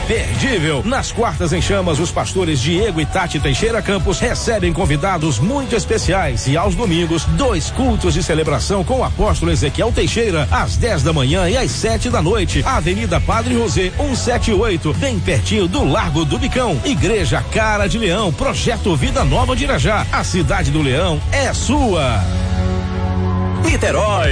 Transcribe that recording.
imperdível. Nas quartas em chamas, os pastores Diego e Tati Teixeira Campos recebem convidados muito especiais e aos domingos, 2 cultos de celebração com o apóstolo Ezequiel Teixeira, às 10 da manhã e às 7 da noite. Avenida Padre José 178, bem pertinho do Largo do Bicão. Igreja Cara de Leão, Projeto Vida Nova de Irajá. A cidade do Leão é sua. Niterói.